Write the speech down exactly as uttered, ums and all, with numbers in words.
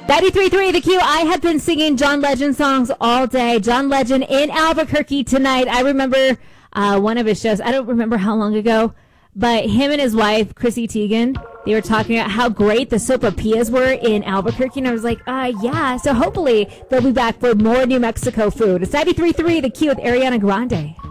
ninety-three point three The Q. I have been singing John Legend songs all day. John Legend in Albuquerque tonight. I remember uh, one of his shows. I don't remember how long ago, but him and his wife, Chrissy Teigen, they were talking about how great the sopapillas were in Albuquerque. And I was like, uh, yeah. So hopefully they'll be back for more New Mexico food. It's ninety-three point three The Q with Ariana Grande.